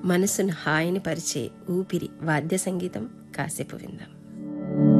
మనసును హాయిని పరిచే ఊపిరి వాద్య సంగీతం కాసేపు విందాం.